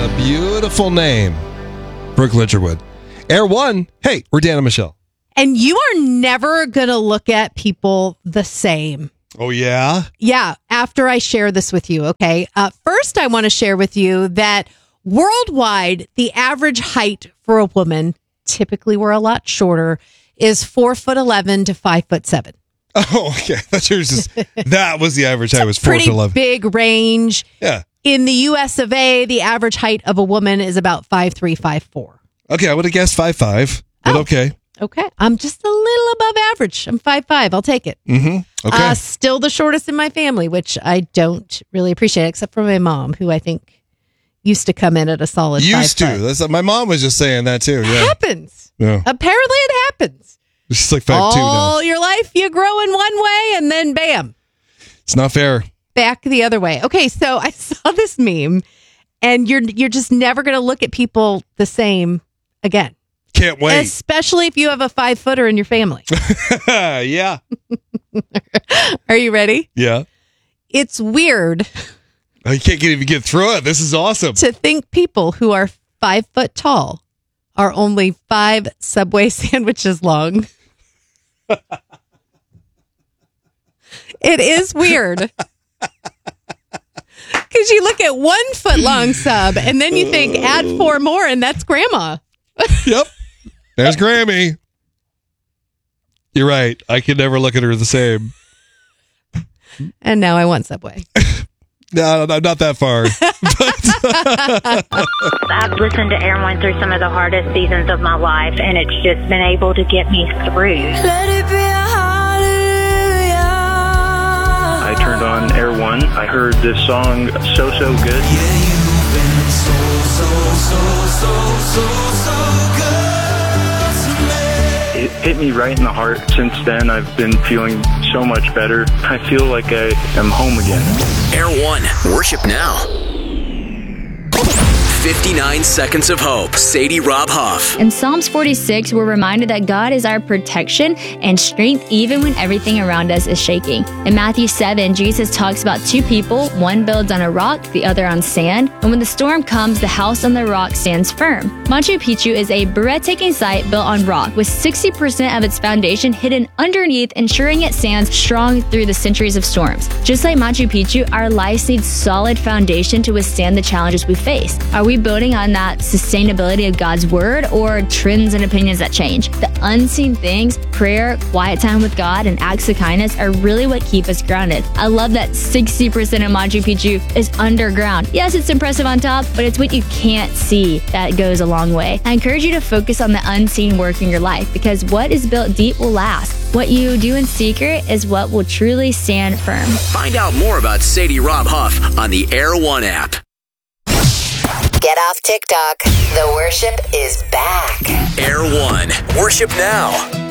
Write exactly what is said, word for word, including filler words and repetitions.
a beautiful name. Brooke Ligerwood. Air One. Hey, we're Dan and Michelle. And you are never going to look at people the same. Oh, yeah? Yeah, after I share this with you, okay? Uh, first, I want to share with you that worldwide, the average height for a woman, typically we're a lot shorter, is four foot eleven to five foot seven. Oh, okay. I thought you were just, that was the average height, was four Pretty to eleven. big range. Yeah. In the U S of A, the average height of a woman is about five three, five four. Okay, I would have guessed five five, but Oh. okay. Okay. I'm just a little above average. I'm five five. I'll take it. Mm-hmm. Okay. Uh, still the shortest in my family, which I don't really appreciate, except for my mom, who I think used to come in at a solid Used five to. foot. That's, my mom was just saying that too. Yeah. Happens. Yeah. Apparently it happens. She's like five two now. All your life you grow in one way and then bam, It's not fair. back the other way. Okay, so I saw this meme and you're you're just never going to look at people the same again. Can't wait. Especially if you have a five footer in your family. Yeah. Are you ready? Yeah. It's weird Oh, you can't get, even get through it. This is awesome. to think people who are five foot tall are only five Subway sandwiches long. It is weird. Because you look at one foot long sub and then you think add four more and that's grandma. Yep. There's Grammy. You're right. I can never look at her the same. And now I want Subway. No, no, not that far. I've listened to Air One through some of the hardest seasons of my life, and it's just been able to get me through. Let it be a hallelujah. I turned on Air One. I heard this song, So So Good. Yeah, you've been so, so, so, so, so, so good to me. It hit me right in the heart. Since then, I've been feeling so much better. I feel like I am home again. Air One, worship now. fifty-nine Seconds of Hope, Sadie Rob Huff. In Psalms forty-six, we're reminded that God is our protection and strength even when everything around us is shaking. In Matthew seven, Jesus talks about two people. One builds on a rock, the other on sand. And when the storm comes, the house on the rock stands firm. Machu Picchu is a breathtaking site built on rock with sixty percent of its foundation hidden underneath, ensuring it stands strong through the centuries of storms. Just like Machu Picchu, our lives need solid foundation to withstand the challenges we face. Are we building on that sustainability of God's word or trends and opinions that change? The unseen things, prayer, quiet time with God, and acts of kindness are really what keep us grounded. I love that sixty percent of Machu Picchu is underground. Yes, it's impressive on top, but it's what you can't see that goes a long way. I encourage you to focus on the unseen work in your life because what is built deep will last. What you do in secret is what will truly stand firm. Find out more about Sadie Rob Huff on the Air One app. Get off TikTok. The worship is back. Air One, worship now.